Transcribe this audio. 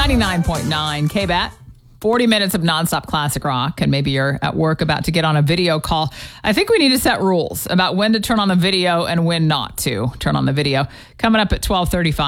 99.9 KBAT. 40 minutes of nonstop classic rock, and maybe you're at work about to get on a video call. I think we need to set rules about when to turn on the video and when not to turn on the video. Coming up at 12:35.